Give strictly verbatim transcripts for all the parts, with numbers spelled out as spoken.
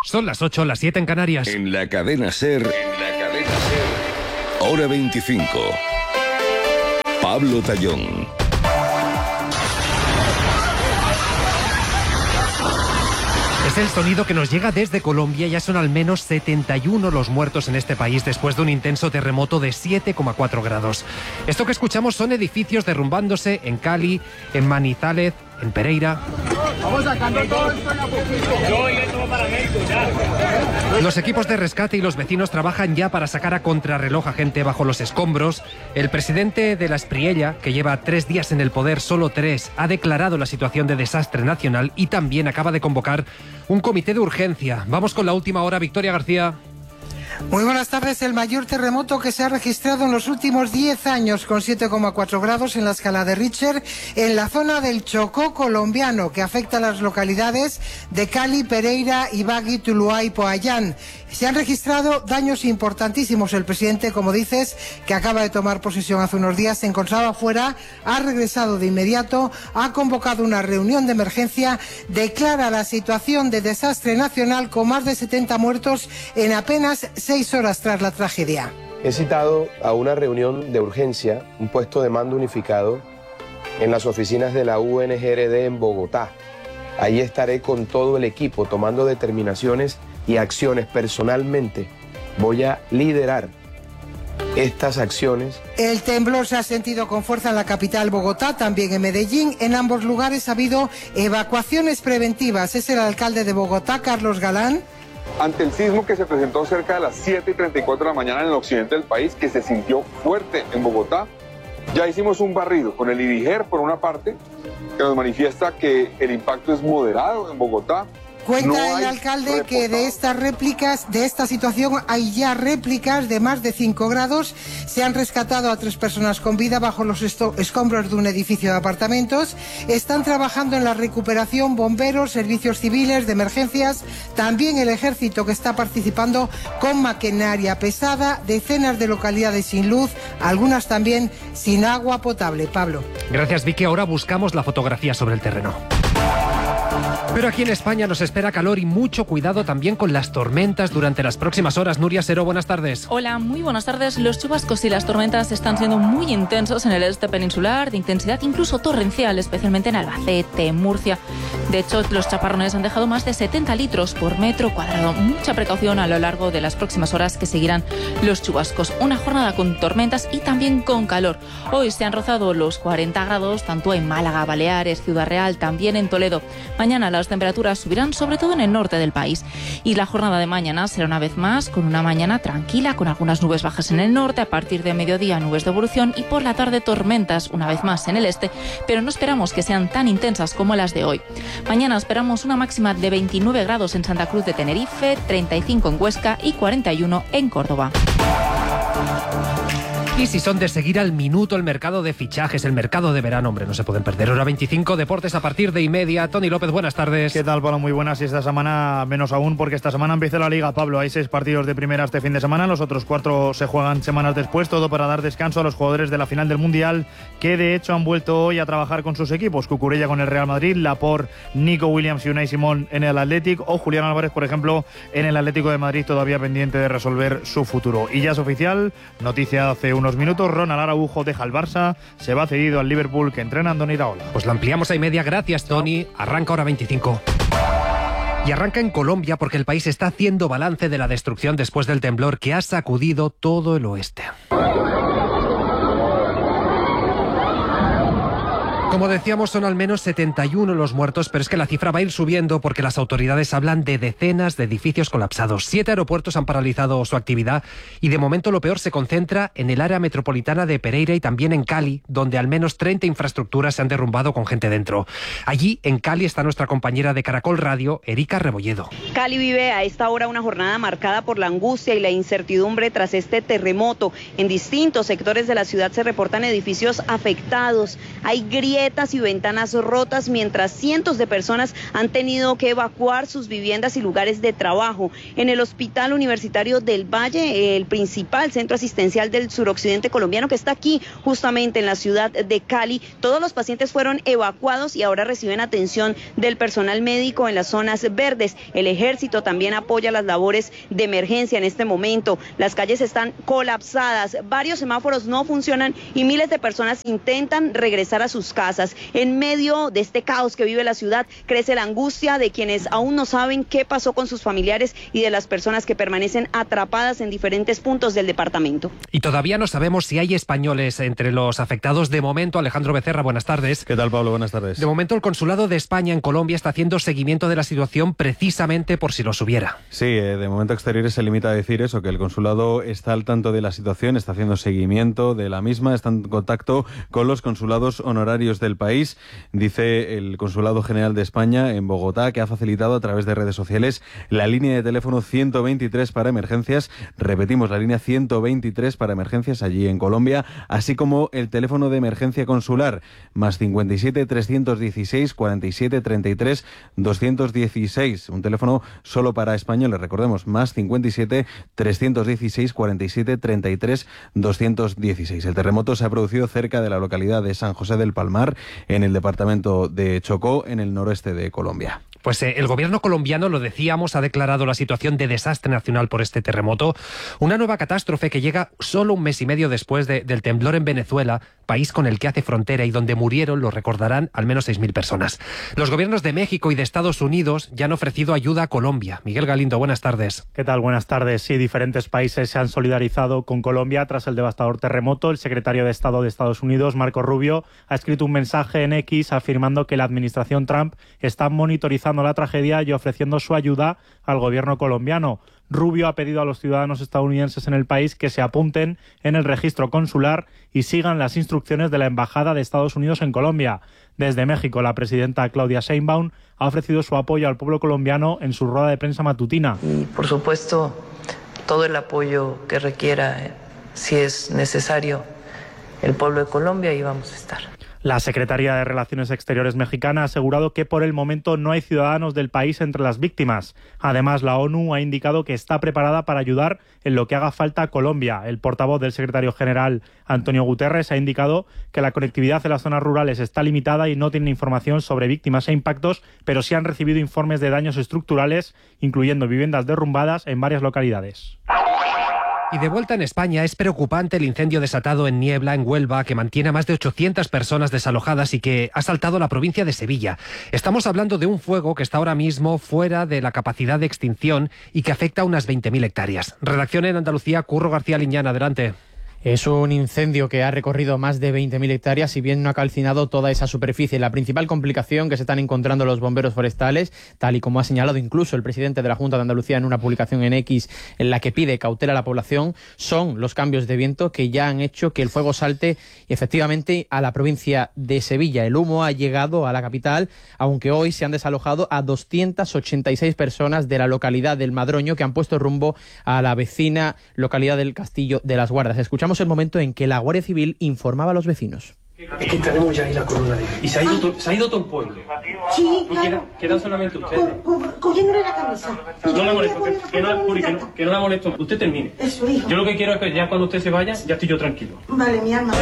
Son las ocho, las siete en Canarias. En la cadena SER, en la cadena SER, hora veinticinco. Pablo Tallón. Es el sonido que nos llega desde Colombia. Ya son al menos setenta y uno los muertos en este país después de un intenso terremoto de siete coma cuatro grados. Esto que escuchamos son edificios derrumbándose en Cali, en Manizales, en Pereira. Vamos sacando todo esto en a poquito. Yo iré todo para México, ya. Los equipos de rescate y los vecinos trabajan ya para sacar a contrarreloj a gente bajo los escombros. El presidente de la Espriella, que lleva tres días en el poder, solo tres, ha declarado la situación de desastre nacional y también acaba de convocar un comité de urgencia. Vamos con la última hora, Victoria García. Muy buenas tardes. El mayor terremoto que se ha registrado en los últimos diez años, con siete coma cuatro grados en la escala de Richter, en la zona del Chocó colombiano, que afecta a las localidades de Cali, Pereira, Ibagué, Tuluá y Poayán. Se han registrado daños importantísimos. El presidente, como dices, que acaba de tomar posesión hace unos días, se encontraba fuera, ha regresado de inmediato, ha convocado una reunión de emergencia, declara la situación de desastre nacional con más de setenta muertos en apenas seis horas tras la tragedia. He citado a una reunión de urgencia, un puesto de mando unificado en las oficinas de la U N G R D en Bogotá. Ahí estaré con todo el equipo tomando determinaciones y acciones personalmente. Voy a liderar estas acciones. El temblor se ha sentido con fuerza en la capital Bogotá, también en Medellín. En ambos lugares ha habido evacuaciones preventivas. Es el alcalde de Bogotá, Carlos Galán. Ante el sismo que se presentó cerca de las siete y treinta y cuatro de la mañana en el occidente del país, que se sintió fuerte en Bogotá, ya hicimos un barrido con el IDIGER por una parte, que nos manifiesta que el impacto es moderado en Bogotá. Cuenta No el hay alcalde reportado. que de estas réplicas, de esta situación, hay ya réplicas de más de cinco grados. Se han rescatado a tres personas con vida bajo los esto- escombros de un edificio de apartamentos. Están trabajando en la recuperación bomberos, servicios civiles, de emergencias, también el ejército, que está participando con maquinaria pesada, decenas de localidades sin luz, algunas también sin agua potable. Pablo. Gracias, Vicky. Ahora buscamos la fotografía sobre el terreno. Pero aquí en España nos espera calor y mucho cuidado también con las tormentas durante las próximas horas. Nuria Seró, buenas tardes. Hola, muy buenas tardes. Los chubascos y las tormentas están siendo muy intensos en el este peninsular, de intensidad incluso torrencial, especialmente en Albacete, Murcia. De hecho, los chaparrones han dejado más de setenta litros por metro cuadrado. Mucha precaución a lo largo de las próximas horas que seguirán los chubascos. Una jornada con tormentas y también con calor. Hoy se han rozado los cuarenta grados, tanto en Málaga, Baleares, Ciudad Real, también en Toledo. Mañana las temperaturas subirán, sobre todo en el norte del país. Y la jornada de mañana será una vez más con una mañana tranquila, con algunas nubes bajas en el norte, a partir de mediodía nubes de evolución y por la tarde tormentas una vez más en el este, pero no esperamos que sean tan intensas como las de hoy. Mañana esperamos una máxima de veintinueve grados en Santa Cruz de Tenerife, treinta y cinco en Huesca y cuarenta y uno en Córdoba. Y si son de seguir al minuto el mercado de fichajes, el mercado de verano, hombre, no se pueden perder. Hora veinticinco, deportes a partir de y media. Tony López, buenas tardes. ¿Qué tal, Pablo? Muy buenas. Y esta semana menos aún, porque esta semana empieza la Liga, Pablo. Hay seis partidos de primera este fin de semana, los otros cuatro se juegan semanas después, todo para dar descanso a los jugadores de la final del Mundial, que de hecho han vuelto hoy a trabajar con sus equipos. Cucurella con el Real Madrid, Laporte, Nico Williams y Unai Simón en el Athletic, o Julián Álvarez, por ejemplo, en el Atlético de Madrid, todavía pendiente de resolver su futuro. Y ya es oficial, noticia hace unos minutos, Ronald Araujo deja el Barça, se va cedido al Liverpool, que entrena Andoni Iraola. Pues la ampliamos a y media, gracias Tony. Arranca hora veinticinco. Y arranca en Colombia porque el país está haciendo balance de la destrucción después del temblor que ha sacudido todo el oeste. Como decíamos, son al menos setenta y uno los muertos, pero es que la cifra va a ir subiendo porque las autoridades hablan de decenas de edificios colapsados. Siete aeropuertos han paralizado su actividad y de momento lo peor se concentra en el área metropolitana de Pereira y también en Cali, donde al menos treinta infraestructuras se han derrumbado con gente dentro. Allí, en Cali, está nuestra compañera de Caracol Radio, Erika Rebolledo. Cali vive a esta hora una jornada marcada por la angustia y la incertidumbre tras este terremoto. En distintos sectores de la ciudad se reportan edificios afectados. Hay grietas grietas y ventanas rotas, mientras cientos de personas han tenido que evacuar sus viviendas y lugares de trabajo. En el Hospital Universitario del Valle, el principal centro asistencial del suroccidente colombiano, que está aquí justamente en la ciudad de Cali, todos los pacientes fueron evacuados y ahora reciben atención del personal médico en las zonas verdes. El ejército también apoya las labores de emergencia en este momento. Las calles están colapsadas, varios semáforos no funcionan y miles de personas intentan regresar a sus casas. En medio de este caos que vive la ciudad, crece la angustia de quienes aún no saben qué pasó con sus familiares y de las personas que permanecen atrapadas en diferentes puntos del departamento. Y todavía no sabemos si hay españoles entre los afectados. De momento, Alejandro Becerra, buenas tardes. ¿Qué tal, Pablo? Buenas tardes. De momento, el Consulado de España en Colombia está haciendo seguimiento de la situación precisamente por si los hubiera. Sí, eh, de momento Exteriores se limita a decir eso, que el Consulado está al tanto de la situación, está haciendo seguimiento de la misma, está en contacto con los consulados honorarios del país. Dice el Consulado General de España en Bogotá que ha facilitado a través de redes sociales la línea de teléfono ciento veintitrés para emergencias. Repetimos, la línea ciento veintitrés para emergencias allí en Colombia, así como el teléfono de emergencia consular, más cincuenta y siete, trescientos dieciséis, cuarenta y siete, treinta y tres, doscientos dieciséis. Un teléfono solo para españoles, recordemos, más cincuenta y siete, trescientos dieciséis, cuarenta y siete, treinta y tres, doscientos dieciséis. El terremoto se ha producido cerca de la localidad de San José del Palmar, en el departamento de Chocó, en el noroeste de Colombia. Pues eh, el gobierno colombiano, lo decíamos, ha declarado la situación de desastre nacional por este terremoto. Una nueva catástrofe que llega solo un mes y medio después de, del temblor en Venezuela, país con el que hace frontera y donde murieron, lo recordarán, al menos seis mil personas. Los gobiernos de México y de Estados Unidos ya han ofrecido ayuda a Colombia. Miguel Galindo, buenas tardes. ¿Qué tal? Buenas tardes. Sí, diferentes países se han solidarizado con Colombia tras el devastador terremoto. El secretario de Estado de Estados Unidos, Marco Rubio, ha escrito un mensaje en X afirmando que la administración Trump está monitorizando la tragedia y ofreciendo su ayuda al gobierno colombiano. Rubio ha pedido a los ciudadanos estadounidenses en el país que se apunten en el registro consular y sigan las instrucciones de la Embajada de Estados Unidos en Colombia. Desde México, la presidenta Claudia Sheinbaum ha ofrecido su apoyo al pueblo colombiano en su rueda de prensa matutina. Y, por supuesto, todo el apoyo que requiera, si es necesario, el pueblo de Colombia, ahí vamos a estar. La secretaria de Relaciones Exteriores mexicana ha asegurado que por el momento no hay ciudadanos del país entre las víctimas. Además, la ONU ha indicado que está preparada para ayudar en lo que haga falta a Colombia. El portavoz del secretario general, Antonio Guterres, ha indicado que la conectividad en las zonas rurales está limitada y no tiene información sobre víctimas e impactos, pero sí han recibido informes de daños estructurales, incluyendo viviendas derrumbadas en varias localidades. Y de vuelta en España, es preocupante el incendio desatado en Niebla, en Huelva, que mantiene a más de ochocientas personas desalojadas y que ha asaltado la provincia de Sevilla. Estamos hablando de un fuego que está ahora mismo fuera de la capacidad de extinción y que afecta a unas veinte mil hectáreas. Redacción en Andalucía, Curro García Liñán, adelante. Es un incendio que ha recorrido más de veinte mil hectáreas, si bien no ha calcinado toda esa superficie. La principal complicación que se están encontrando los bomberos forestales, tal y como ha señalado incluso el presidente de la Junta de Andalucía en una publicación en X en la que pide cautela a la población, son los cambios de viento que ya han hecho que el fuego salte efectivamente a la provincia de Sevilla. El humo ha llegado a la capital, aunque hoy se han desalojado a doscientas ochenta y seis personas de la localidad del Madroño, que han puesto rumbo a la vecina localidad del Castillo de las Guardas. Escuchamos el momento en que la Guardia Civil informaba a los vecinos. Es que tenemos ya ahí la corona de... Y se ha ido, to, se ha ido todo el pueblo. Sí, claro. Quedan, quedan solamente ustedes. Cogiéndole la camisa. No la molesto, que, que, no, Puri, que, no, que no la molesto. Usted termine. Eso, hijo. Yo lo que quiero es que ya cuando usted se vaya, ya estoy yo tranquilo. Vale, mi alma.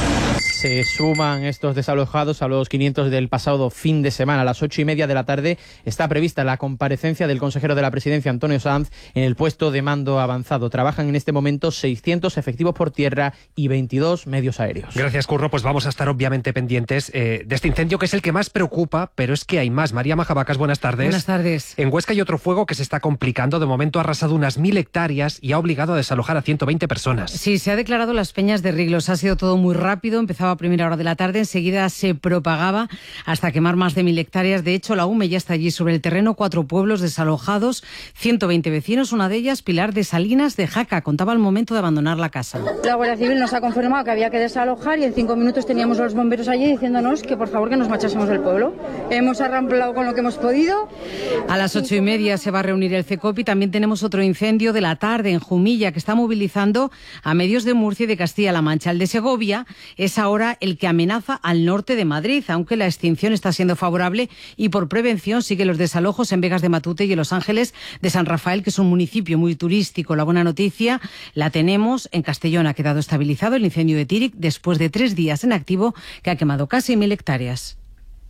Se suman estos desalojados a los quinientos del pasado fin de semana. A las ocho y media de la tarde está prevista la comparecencia del consejero de la Presidencia, Antonio Sanz, en el puesto de mando avanzado. Trabajan en este momento seiscientos efectivos por tierra y veintidós medios aéreos. Gracias, Curro. Pues vamos a estar obviamente pendientes eh, de este incendio, que es el que más preocupa, pero es que hay más. María Majabacas, buenas tardes. Buenas tardes. En Huesca hay otro fuego que se está complicando. De momento ha arrasado unas mil hectáreas y ha obligado a desalojar a ciento veinte personas. Sí, se ha declarado las Peñas de Riglos. Ha sido todo muy rápido. Empezaba a primera hora de la tarde. Enseguida se propagaba hasta quemar más de mil hectáreas. De hecho, la U M E ya está allí sobre el terreno. Cuatro pueblos desalojados, ciento veinte vecinos. Una de ellas, Pilar de Salinas de Jaca, contaba al momento de abandonar la casa. La Guardia Civil nos ha confirmado que había que desalojar y en cinco minutos teníamos a los bomberos allí diciéndonos que por favor que nos marchásemos del pueblo. Hemos arramplado con lo que hemos podido. A las ocho y media se va a reunir el CECOPI. También tenemos otro incendio de la tarde en Jumilla que está movilizando a medios de Murcia y de Castilla-La Mancha. El de Segovia es ahora ahora el que amenaza al norte de Madrid, aunque la extinción está siendo favorable y por prevención siguen los desalojos en Vegas de Matute y en Los Ángeles de San Rafael, que es un municipio muy turístico. La buena noticia la tenemos en Castellón. Ha quedado estabilizado el incendio de Tíric después de tres días en activo que ha quemado casi mil hectáreas.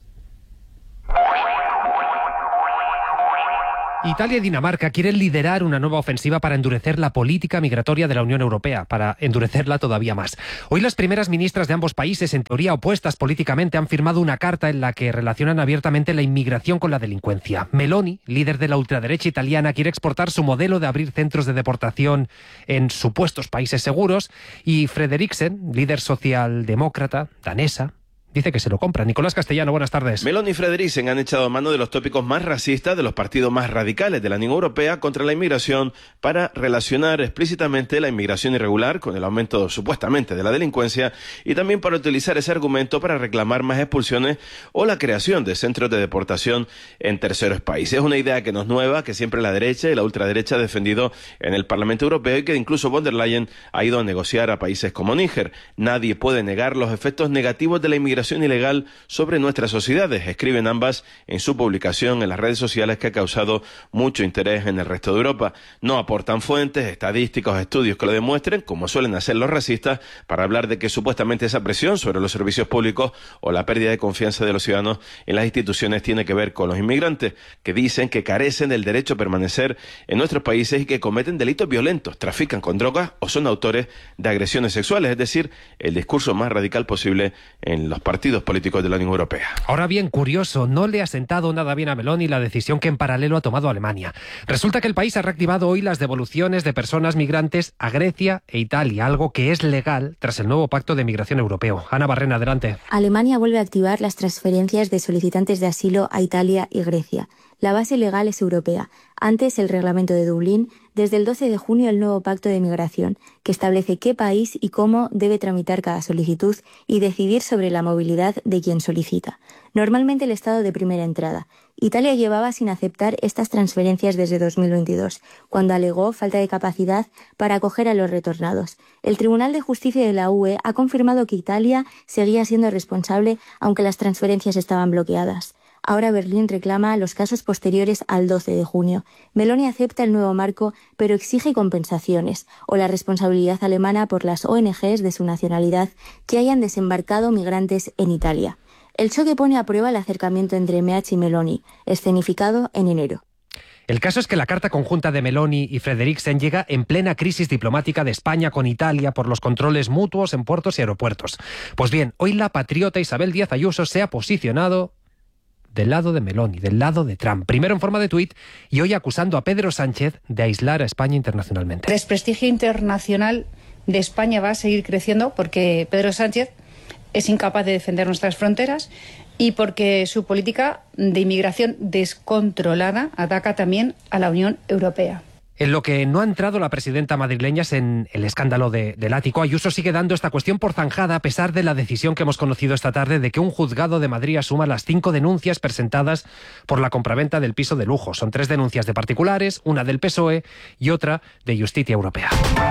Italia y Dinamarca quieren liderar una nueva ofensiva para endurecer la política migratoria de la Unión Europea, para endurecerla todavía más. Hoy las primeras ministras de ambos países, en teoría opuestas políticamente, han firmado una carta en la que relacionan abiertamente la inmigración con la delincuencia. Meloni, líder de la ultraderecha italiana, quiere exportar su modelo de abrir centros de deportación en supuestos países seguros, y Frederiksen, líder socialdemócrata danesa, dice que se lo compra. Nicolás Castellano, buenas tardes. Meloni y Frederiksen han echado mano de los tópicos más racistas de los partidos más radicales de la Unión Europea contra la inmigración para relacionar explícitamente la inmigración irregular con el aumento supuestamente de la delincuencia, y también para utilizar ese argumento para reclamar más expulsiones o la creación de centros de deportación en terceros países. Es una idea que no es nueva, que siempre la derecha y la ultraderecha ha defendido en el Parlamento Europeo y que incluso von der Leyen ha ido a negociar a países como Níger. Nadie puede negar los efectos negativos de la inmigración ilegal sobre nuestras sociedades, escriben ambas en su publicación en las redes sociales, que ha causado mucho interés en el resto de Europa. No aportan fuentes, estadísticas o estudios que lo demuestren, como suelen hacer los racistas, para hablar de que supuestamente esa presión sobre los servicios públicos o la pérdida de confianza de los ciudadanos en las instituciones tiene que ver con los inmigrantes, que dicen que carecen del derecho a permanecer en nuestros países y que cometen delitos violentos, trafican con drogas o son autores de agresiones sexuales, es decir, el discurso más radical posible en los partidos políticos de la Unión Europea. Ahora bien, curioso, no le ha sentado nada bien a Meloni la decisión que en paralelo ha tomado Alemania. Resulta que el país ha reactivado hoy las devoluciones de personas migrantes a Grecia e Italia, algo que es legal tras el nuevo pacto de migración europeo. Ana Barrena, adelante. Alemania vuelve a activar las transferencias de solicitantes de asilo a Italia y Grecia. La base legal es europea. Antes, el reglamento de Dublín, desde el doce de junio el nuevo pacto de migración, que establece qué país y cómo debe tramitar cada solicitud y decidir sobre la movilidad de quien solicita. Normalmente el estado de primera entrada. Italia llevaba sin aceptar estas transferencias desde dos mil veintidós, cuando alegó falta de capacidad para acoger a los retornados. El Tribunal de Justicia de la U E ha confirmado que Italia seguía siendo responsable, aunque las transferencias estaban bloqueadas. Ahora Berlín reclama los casos posteriores al doce de junio. Meloni acepta el nuevo marco, pero exige compensaciones o la responsabilidad alemana por las O N Ges de su nacionalidad que hayan desembarcado migrantes en Italia. El choque pone a prueba el acercamiento entre Meach y Meloni, escenificado en enero. El caso es que la carta conjunta de Meloni y Frederiksen llega en plena crisis diplomática de España con Italia por los controles mutuos en puertos y aeropuertos. Pues bien, hoy la patriota Isabel Díaz Ayuso se ha posicionado del lado de Meloni, del lado de Trump. Primero en forma de tuit y hoy acusando a Pedro Sánchez de aislar a España internacionalmente. El desprestigio internacional de España va a seguir creciendo porque Pedro Sánchez es incapaz de defender nuestras fronteras y porque su política de inmigración descontrolada ataca también a la Unión Europea. En lo que no ha entrado la presidenta madrileña es en el escándalo de, del ático. Ayuso sigue dando esta cuestión por zanjada a pesar de la decisión que hemos conocido esta tarde de que un juzgado de Madrid asuma las cinco denuncias presentadas por la compraventa del piso de lujo. Son tres denuncias de particulares, una del P S O E y otra de Justicia Europea.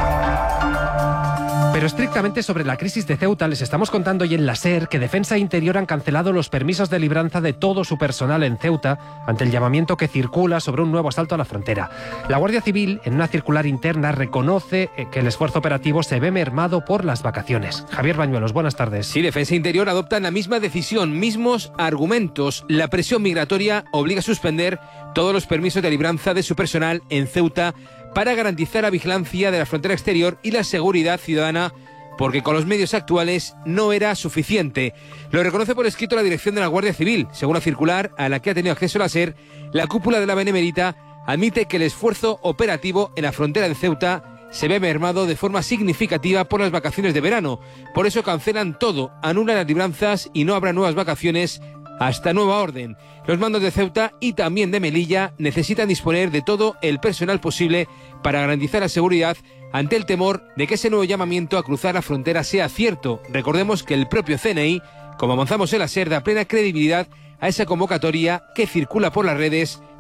Pero estrictamente sobre la crisis de Ceuta les estamos contando hoy en la SER que Defensa e Interior han cancelado los permisos de libranza de todo su personal en Ceuta ante el llamamiento que circula sobre un nuevo asalto a la frontera. La Guardia Civil, en una circular interna, reconoce que el esfuerzo operativo se ve mermado por las vacaciones. Javier Bañuelos, buenas tardes. Sí, Defensa e Interior adoptan la misma decisión, mismos argumentos. La presión migratoria obliga a suspender todos los permisos de libranza de su personal en Ceuta para garantizar la vigilancia de la frontera exterior y la seguridad ciudadana, porque con los medios actuales no era suficiente. Lo reconoce por escrito la dirección de la Guardia Civil. Según la circular a la que ha tenido acceso la SER, la cúpula de la Benemérita admite que el esfuerzo operativo en la frontera de Ceuta se ve mermado de forma significativa por las vacaciones de verano. Por eso cancelan todo, anulan las libranzas y no habrá nuevas vacaciones hasta nueva orden. Los mandos de Ceuta y también de Melilla necesitan disponer de todo el personal posible para garantizar la seguridad ante el temor de que ese nuevo llamamiento a cruzar la frontera sea cierto. Recordemos que el propio C N I, como avanzamos en la SER, da plena credibilidad a esa convocatoria que circula por las redes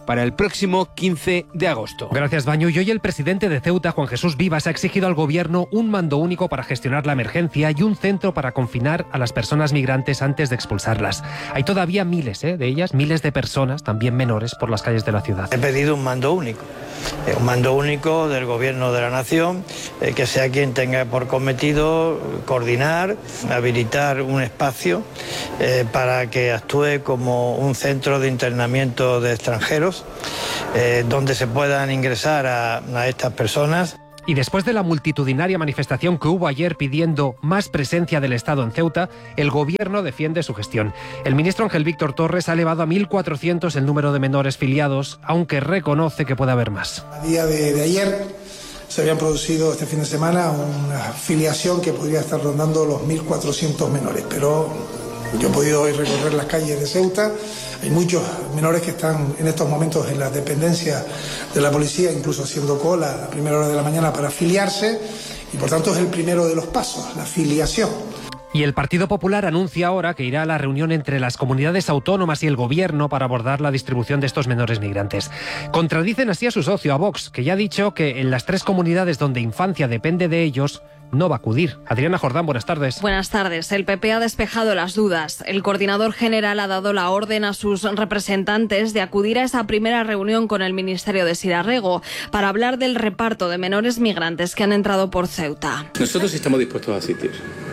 para el próximo quince de agosto. Gracias, Baño. Y hoy el presidente de Ceuta, Juan Jesús Vivas, ha exigido al gobierno un mando único para gestionar la emergencia y un centro para confinar a las personas migrantes antes de expulsarlas. Hay todavía miles ¿eh? de ellas, miles de personas, también menores, por las calles de la ciudad. He pedido un mando único, un mando único del gobierno de la nación, eh, que sea quien tenga por cometido coordinar, habilitar un espacio eh, para que actúe como un centro de internamiento de extranjeros, eh, donde se puedan ingresar a, a estas personas. Y después de la multitudinaria manifestación que hubo ayer pidiendo más presencia del Estado en Ceuta, el gobierno defiende su gestión. El ministro Ángel Víctor Torres ha elevado a mil cuatrocientos el número de menores filiados, aunque reconoce que puede haber más. A día de, de ayer se habían producido este fin de semana una filiación que podría estar rondando los mil cuatrocientos menores, pero yo he podido hoy recorrer las calles de Ceuta. Hay muchos menores que están en estos momentos en las dependencias de la policía, incluso haciendo cola a primera hora de la mañana para afiliarse, y por tanto es el primero de los pasos, la filiación. Y el Partido Popular anuncia ahora que irá a la reunión entre las comunidades autónomas y el gobierno para abordar la distribución de estos menores migrantes. Contradicen así a su socio, a Vox, que ya ha dicho que en las tres comunidades donde Infancia depende de ellos, no va a acudir. Adriana Jordán, buenas tardes. Buenas tardes. El P P ha despejado las dudas. El coordinador general ha dado la orden a sus representantes de acudir a esa primera reunión con el Ministerio de Sirarrego para hablar del reparto de menores migrantes que han entrado por Ceuta. Nosotros estamos dispuestos a asistir,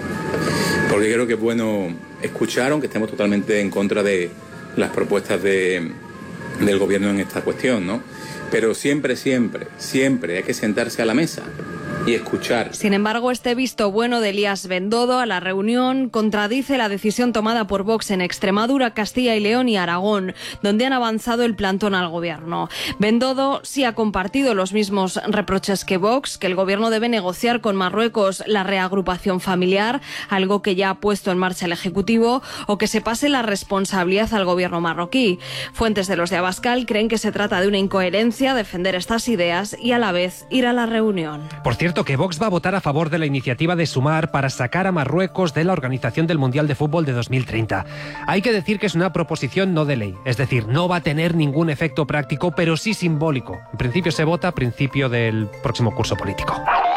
porque creo que es bueno escuchar, aunque estemos totalmente en contra de las propuestas de, del gobierno en esta cuestión, ¿no? Pero siempre, siempre, siempre hay que sentarse a la mesa y escuchar. Sin embargo, este visto bueno de Elías Bendodo a la reunión contradice la decisión tomada por Vox en Extremadura, Castilla y León y Aragón, donde han avanzado el plantón al gobierno. Bendodo sí ha compartido los mismos reproches que Vox, que el gobierno debe negociar con Marruecos la reagrupación familiar, algo que ya ha puesto en marcha el Ejecutivo, o que se pase la responsabilidad al gobierno marroquí. Fuentes de los de Abascal creen que se trata de una incoherencia defender estas ideas y a la vez ir a la reunión. Por cierto, que Vox va a votar a favor de la iniciativa de Sumar para sacar a Marruecos de la organización del Mundial de Fútbol de dos mil treinta. Hay que decir que es una proposición no de ley, es decir, no va a tener ningún efecto práctico, pero sí simbólico. En principio se vota a principio del próximo curso político.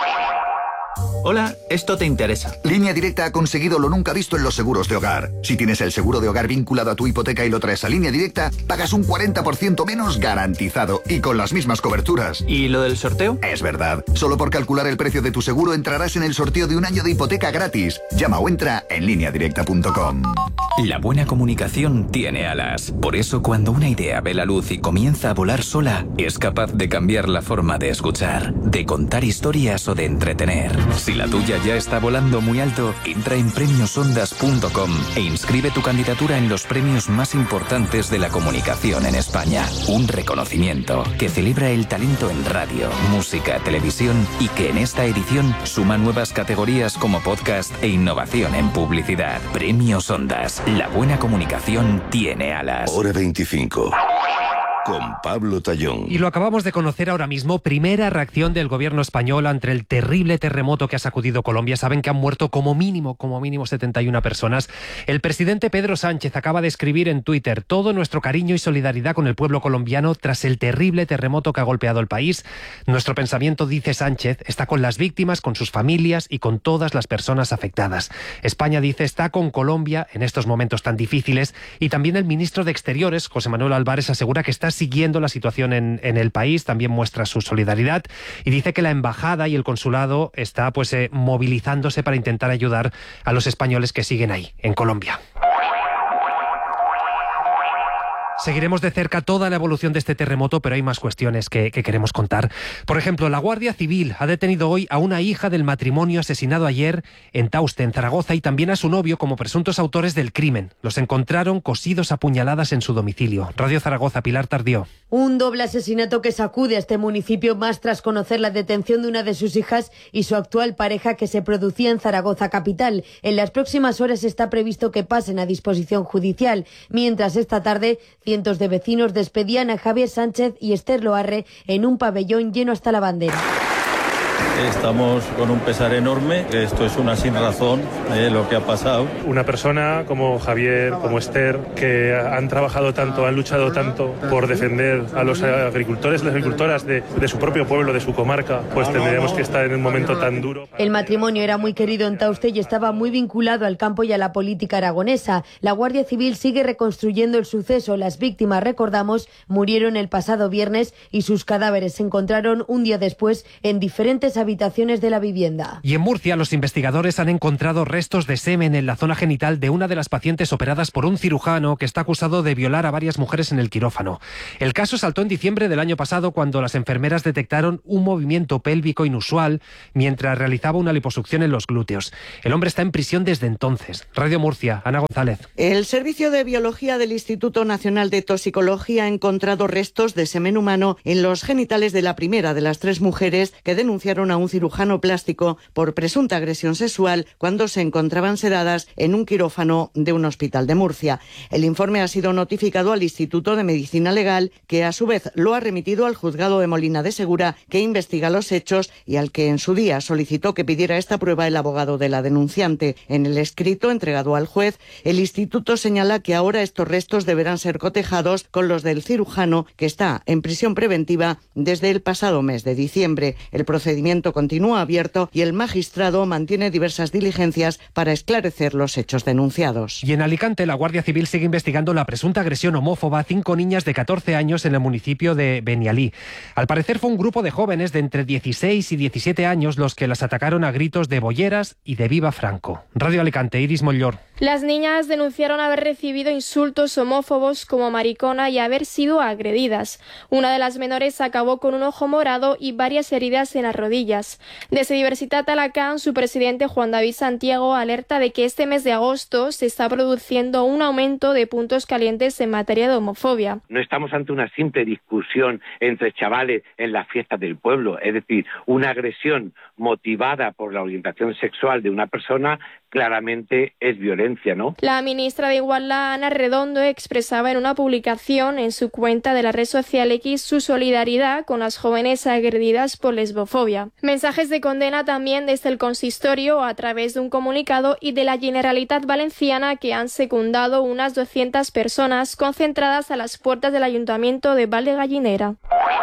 Hola, esto te interesa. Línea Directa ha conseguido lo nunca visto en los seguros de hogar. Si tienes el seguro de hogar vinculado a tu hipoteca y lo traes a Línea Directa, pagas un cuarenta por ciento menos garantizado y con las mismas coberturas. ¿Y lo del sorteo? Es verdad. Solo por calcular el precio de tu seguro entrarás en el sorteo de un año de hipoteca gratis. Llama o entra en línea directa punto com. La buena comunicación tiene alas. Por eso, cuando una idea ve la luz y comienza a volar sola, es capaz de cambiar la forma de escuchar, de contar historias o de entretener. Si la tuya ya está volando muy alto, entra en premios ondas punto com e inscribe tu candidatura en los premios más importantes de la comunicación en España. Un reconocimiento que celebra el talento en radio, música, televisión y que en esta edición suma nuevas categorías como podcast e innovación en publicidad. Premios Ondas. La buena comunicación tiene alas. Hora veinticinco. Con Pablo Tallón. Y lo acabamos de conocer ahora mismo, primera reacción del gobierno español ante el terrible terremoto que ha sacudido Colombia. Saben que han muerto como mínimo, como mínimo setenta y una personas. El presidente Pedro Sánchez acaba de escribir en Twitter: todo nuestro cariño y solidaridad con el pueblo colombiano tras el terrible terremoto que ha golpeado el país. Nuestro pensamiento, dice Sánchez, está con las víctimas, con sus familias y con todas las personas afectadas. España, dice, está con Colombia en estos momentos tan difíciles, y también el ministro de Exteriores, José Manuel Álvarez, asegura que está siguiendo la situación en, en el país, también muestra su solidaridad y dice que la embajada y el consulado está pues eh, movilizándose para intentar ayudar a los españoles que siguen ahí, en Colombia. Seguiremos de cerca toda la evolución de este terremoto, pero hay más cuestiones que, que queremos contar. Por ejemplo, la Guardia Civil ha detenido hoy a una hija del matrimonio asesinado ayer en Tauste, en Zaragoza, y también a su novio como presuntos autores del crimen. Los encontraron cosidos a puñaladas en su domicilio. Radio Zaragoza, Pilar Tardío. Un doble asesinato que sacude a este municipio más tras conocer la detención de una de sus hijas y su actual pareja, que se producía en Zaragoza capital. En las próximas horas está previsto que pasen a disposición judicial, mientras esta tarde cientos de vecinos despedían a Javier Sánchez y Esther Loarre en un pabellón lleno hasta la bandera. Estamos con un pesar enorme, que esto es una sin razón, eh, lo que ha pasado. Una persona como Javier, como Esther, que han trabajado tanto, han luchado tanto por defender a los agricultores y las agricultoras de, de su propio pueblo, de su comarca, pues tendríamos que estar en un momento tan duro. El matrimonio era muy querido en Tauste y estaba muy vinculado al campo y a la política aragonesa. La Guardia Civil sigue reconstruyendo el suceso. Las víctimas, recordamos, murieron el pasado viernes y sus cadáveres se encontraron un día después en diferentes habitaciones de la vivienda. Y en Murcia, los investigadores han encontrado restos de semen en la zona genital de una de las pacientes operadas por un cirujano que está acusado de violar a varias mujeres en el quirófano. El caso saltó en diciembre del año pasado cuando las enfermeras detectaron un movimiento pélvico inusual mientras realizaba una liposucción en los glúteos. El hombre está en prisión desde entonces. Radio Murcia, Ana González. El Servicio de Biología del Instituto Nacional de Toxicología ha encontrado restos de semen humano en los genitales de la primera de las tres mujeres que denunciaron a un cirujano plástico por presunta agresión sexual cuando se encontraban sedadas en un quirófano de un hospital de Murcia. El informe ha sido notificado al Instituto de Medicina Legal, que a su vez lo ha remitido al juzgado de Molina de Segura, que investiga los hechos y al que en su día solicitó que pidiera esta prueba el abogado de la denunciante. En el escrito entregado al juez, el instituto señala que ahora estos restos deberán ser cotejados con los del cirujano, que está en prisión preventiva desde el pasado mes de diciembre. El procedimiento continúa abierto y el magistrado mantiene diversas diligencias para esclarecer los hechos denunciados. Y en Alicante, la Guardia Civil sigue investigando la presunta agresión homófoba a cinco niñas de catorce años en el municipio de Benialí. Al parecer fue un grupo de jóvenes de entre dieciséis y diecisiete años los que las atacaron a gritos de bolleras y de viva Franco. Radio Alicante, Iris Mollor. Las niñas denunciaron haber recibido insultos homófobos como maricona y haber sido agredidas. Una de las menores acabó con un ojo morado y varias heridas en las rodillas. Desde Diversitat Alacant, su presidente Juan David Santiago alerta de que este mes de agosto se está produciendo un aumento de puntos calientes en materia de homofobia. No estamos ante una simple discusión entre chavales en las fiestas del pueblo, es decir, una agresión motivada por la orientación sexual de una persona claramente es violencia, ¿no? La ministra de Igualdad, Ana Redondo, expresaba en una publicación en su cuenta de la red social X su solidaridad con las jóvenes agredidas por lesbofobia. Mensajes de condena también desde el consistorio a través de un comunicado y de la Generalitat Valenciana, que han secundado unas doscientas personas concentradas a las puertas del Ayuntamiento de Valdegallinera.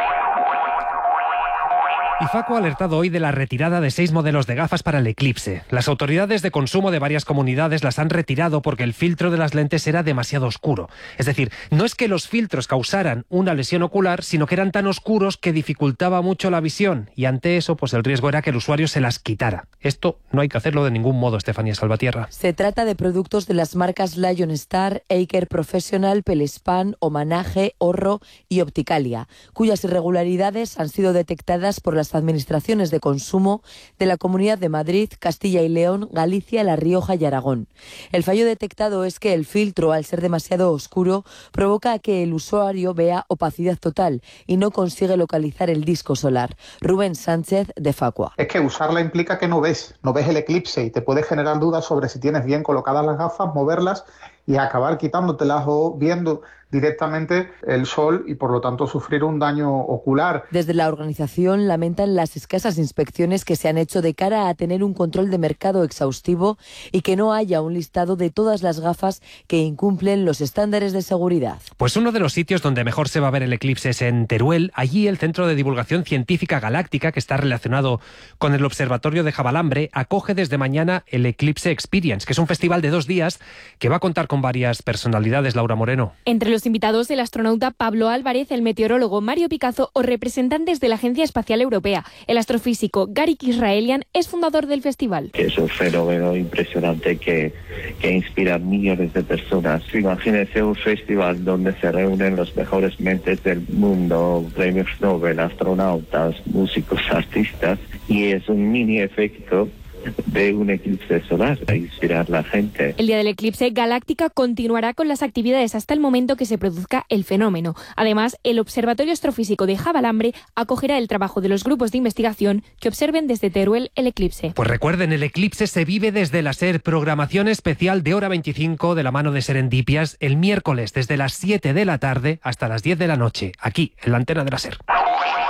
IFACO ha alertado hoy de la retirada de seis modelos de gafas para el eclipse. Las autoridades de consumo de varias comunidades las han retirado porque el filtro de las lentes era demasiado oscuro. Es decir, no es que los filtros causaran una lesión ocular, sino que eran tan oscuros que dificultaba mucho la visión. Y ante eso, pues el riesgo era que el usuario se las quitara. Esto no hay que hacerlo de ningún modo, Estefanía Salvatierra. Se trata de productos de las marcas Lion Star, Eiker Professional, Pelespan, Homenaje, Horro y Opticalia, cuyas irregularidades han sido detectadas por las administraciones de consumo de la Comunidad de Madrid, Castilla y León, Galicia, La Rioja y Aragón. El fallo detectado es que el filtro, al ser demasiado oscuro, provoca que el usuario vea opacidad total y no consigue localizar el disco solar. Rubén Sánchez, de Facua. Es que usarla implica que no ves, no ves el eclipse y te puede generar dudas sobre si tienes bien colocadas las gafas, moverlas y acabar quitándotelas o viendo directamente el sol y por lo tanto sufrir un daño ocular. Desde la organización lamentan las escasas inspecciones que se han hecho de cara a tener un control de mercado exhaustivo y que no haya un listado de todas las gafas que incumplen los estándares de seguridad. Pues uno de los sitios donde mejor se va a ver el eclipse es en Teruel. Allí el Centro de Divulgación Científica Galáctica, que está relacionado con el Observatorio de Javalambre, acoge desde mañana el Eclipse Experience, que es un festival de dos días que va a contar con varias personalidades. Laura Moreno. Entre los invitados, el astronauta Pablo Álvarez, el meteorólogo Mario Picazo o representantes de la Agencia Espacial Europea. El astrofísico Garik Israelian es fundador del festival. Es un fenómeno impresionante que, que inspira a millones de personas. Imagínense un festival donde se reúnen los mejores mentes del mundo, premios Nobel, astronautas, músicos, artistas, y es un mini efecto de un eclipse solar a inspirar a la gente. El día del eclipse, Galáctica continuará con las actividades hasta el momento que se produzca el fenómeno. Además, el Observatorio Astrofísico de Javalambre acogerá el trabajo de los grupos de investigación que observen desde Teruel el eclipse. Pues recuerden, el eclipse se vive desde la SER, programación especial de Hora veinticinco de la mano de Serendipias, el miércoles desde las siete de la tarde hasta las diez de la noche, aquí en la antena de la SER.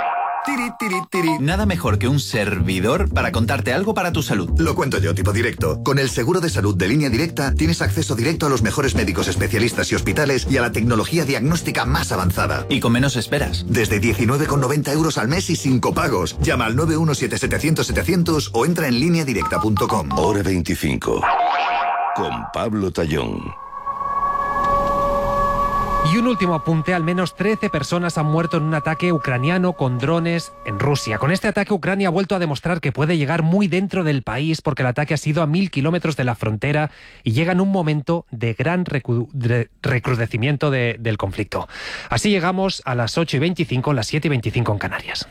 Tiri, tiri, tiri. Nada mejor que un servidor para contarte algo para tu salud. Lo cuento yo, tipo directo. Con el seguro de salud de Línea Directa tienes acceso directo a los mejores médicos especialistas y hospitales y a la tecnología diagnóstica más avanzada. Y con menos esperas. Desde diecinueve con noventa euros al mes y sin copagos. Llama al nueve uno siete setecientos setecientos o entra en línea directa punto com. Hora veinticinco. Con Pablo Tallón. Y un último apunte, al menos trece personas han muerto en un ataque ucraniano con drones en Rusia. Con este ataque, Ucrania ha vuelto a demostrar que puede llegar muy dentro del país porque el ataque ha sido a mil kilómetros de la frontera y llega en un momento de gran recu- de recrudecimiento de, del conflicto. Así llegamos a las ocho y veinticinco, las siete y veinticinco en Canarias.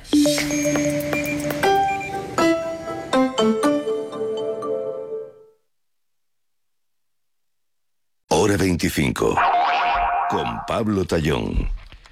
Hora veinticinco. Con Pablo Tallón.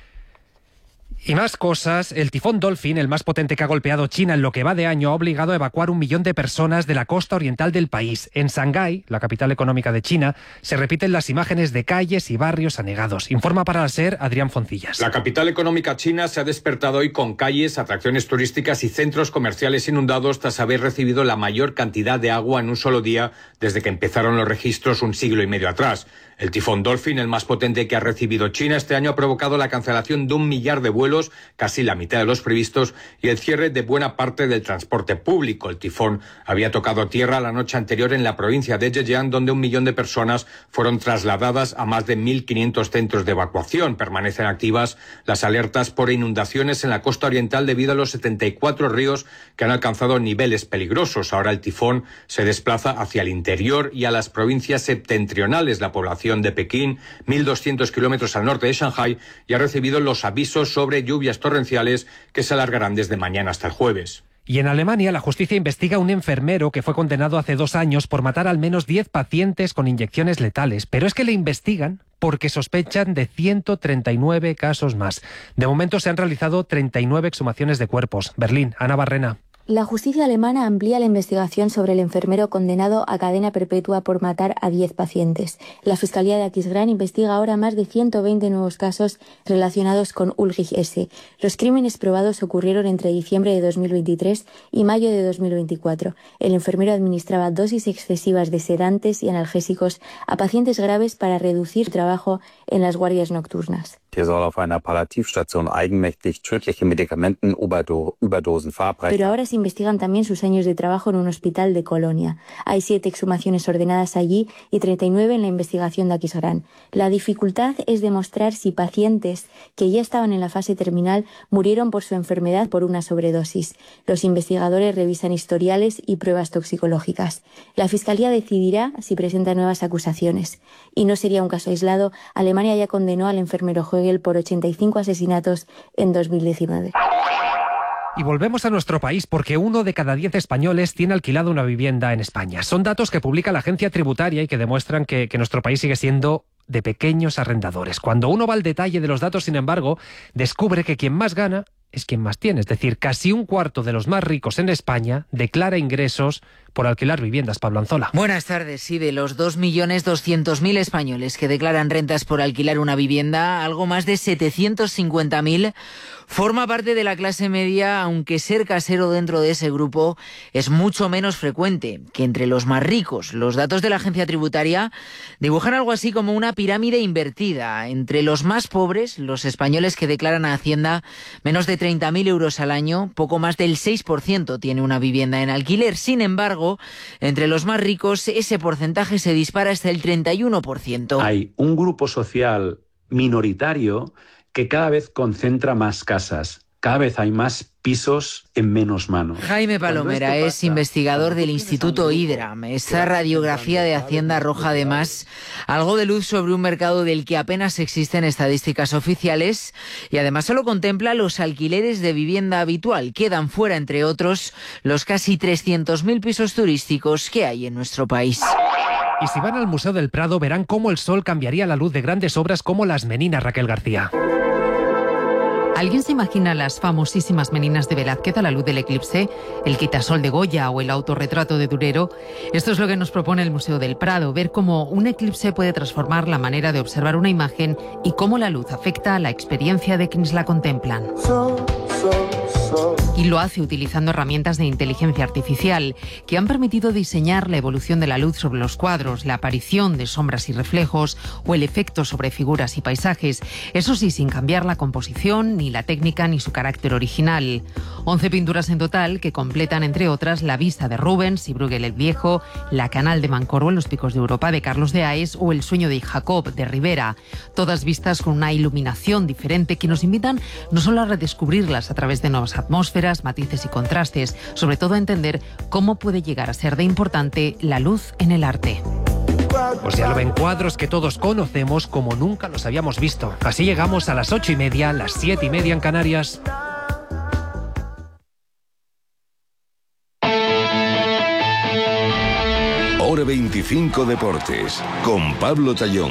Y más cosas, el tifón Dolphin, el más potente que ha golpeado China en lo que va de año, ha obligado a evacuar un millón de personas de la costa oriental del país. En Shanghái, la capital económica de China, se repiten las imágenes de calles y barrios anegados. Informa para la SER Adrián Foncillas. La capital económica china se ha despertado hoy con calles, atracciones turísticas y centros comerciales inundados tras haber recibido la mayor cantidad de agua en un solo día desde que empezaron los registros un siglo y medio atrás. El tifón Dolphin, el más potente que ha recibido China este año, ha provocado la cancelación de un millar de vuelos, casi la mitad de los previstos, y el cierre de buena parte del transporte público. El tifón había tocado tierra la noche anterior en la provincia de Zhejiang, donde un millón de personas fueron trasladadas a más de mil quinientos centros de evacuación. Permanecen activas las alertas por inundaciones en la costa oriental debido a los setenta y cuatro ríos que han alcanzado niveles peligrosos. Ahora el tifón se desplaza hacia el interior y a las provincias septentrionales. La población de Pekín, mil doscientos kilómetros al norte de Shanghái, y ha recibido los avisos sobre lluvias torrenciales que se alargarán desde mañana hasta el jueves. Y en Alemania, la justicia investiga a un enfermero que fue condenado hace dos años por matar al menos diez pacientes con inyecciones letales. Pero es que le investigan porque sospechan de ciento treinta y nueve casos más. De momento se han realizado treinta y nueve exhumaciones de cuerpos. Berlín, Ana Barrena. La justicia alemana amplía la investigación sobre el enfermero condenado a cadena perpetua por matar a diez pacientes. La Fiscalía de Aquisgrán investiga ahora más de ciento veinte nuevos casos relacionados con Ulrich S. Los crímenes probados ocurrieron entre diciembre de dos mil veintitrés y mayo de dos mil veinticuatro. El enfermero administraba dosis excesivas de sedantes y analgésicos a pacientes graves para reducir trabajo en las guardias nocturnas. Hier soll auf einer Palliativstation eigenmächtig tödliche Medikamentenüberdosen verabreicht. Pero ahora se investigan también sus años de trabajo en un hospital de Colonia. Hay siete exhumaciones ordenadas allí y treinta y nueve en la investigación de Aquisgrán. La dificultad es demostrar si pacientes que ya estaban en la fase terminal murieron por su enfermedad por una sobredosis. Los investigadores revisan historiales y pruebas toxicológicas. La Fiscalía decidirá si presenta nuevas acusaciones. Y no sería un caso aislado. Alemania ya condenó al enfermero por ochenta y cinco asesinatos en dos mil diecinueve. Y volvemos a nuestro país porque uno de cada diez españoles tiene alquilado una vivienda en España. Son datos que publica la agencia tributaria y que demuestran que, que nuestro país sigue siendo de pequeños arrendadores. Cuando uno va al detalle de los datos, sin embargo, descubre que quien más gana es quien más tiene. Es decir, casi un cuarto de los más ricos en España declara ingresos por alquilar viviendas. Pablo Anzola. Buenas tardes. Sí, de los dos millones doscientos mil españoles que declaran rentas por alquilar una vivienda, algo más de setecientos cincuenta mil forma parte de la clase media, aunque ser casero dentro de ese grupo es mucho menos frecuente que entre los más ricos. Los datos de la agencia tributaria dibujan algo así como una pirámide invertida. Entre los más pobres, los españoles que declaran a Hacienda menos de treinta mil euros al año, poco más del seis por ciento tiene una vivienda en alquiler. Sin embargo, entre los más ricos, ese porcentaje se dispara hasta el treinta y uno por ciento. Hay un grupo social minoritario que cada vez concentra más casas. Cada vez hay más pisos en menos manos. Jaime Palomera es pasa, investigador del Instituto IDRAM. Esta radiografía de Hacienda arroja además algo de luz sobre un mercado del que apenas existen estadísticas oficiales y además solo contempla los alquileres de vivienda habitual. Quedan fuera, entre otros, los casi trescientos mil pisos turísticos que hay en nuestro país. Y si van al Museo del Prado verán cómo el sol cambiaría la luz de grandes obras como las Meninas, Raquel García. ¿Alguien se imagina las famosísimas Meninas de Velázquez a la luz del eclipse, el quitasol de Goya o el autorretrato de Durero? Esto es lo que nos propone el Museo del Prado, ver cómo un eclipse puede transformar la manera de observar una imagen y cómo la luz afecta a la experiencia de quienes la contemplan. So, so, so. Y lo hace utilizando herramientas de inteligencia artificial que han permitido diseñar la evolución de la luz sobre los cuadros, la aparición de sombras y reflejos o el efecto sobre figuras y paisajes. Eso sí, sin cambiar la composición, ni la técnica, ni su carácter original. Once pinturas en total que completan, entre otras, la Vista de Rubens y Bruegel el Viejo, la Canal de Mancorbo en los Picos de Europa de Carlos de Haes o El Sueño de Jacob de Rivera. Todas vistas con una iluminación diferente que nos invitan no solo a redescubrirlas a través de nuevas atmósferas, matices y contrastes, sobre todo a entender cómo puede llegar a ser de importante la luz en el arte. Pues ya lo ven, cuadros que todos conocemos como nunca los habíamos visto. Así llegamos a las ocho y media, las siete y media en Canarias. Hora veinticinco Deportes, con Pablo Tallón.